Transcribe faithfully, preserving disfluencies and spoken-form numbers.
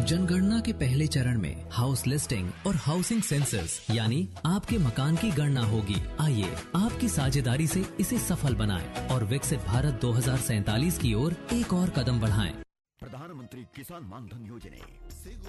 जनगणना के पहले चरण में हाउस लिस्टिंग और हाउसिंग सेंसस यानी आपके मकान की गणना होगी। आइए आपकी साझेदारी से इसे सफल बनाएं और विकसित भारत दो हज़ार सैंतालीस की ओर एक और कदम बढ़ाएं। ಪ್ರಧಾನಮಂತ್ರಿ ಕಿಸಾನ್ ಮಾನ್ಧನ್ ಯೋಜನೆ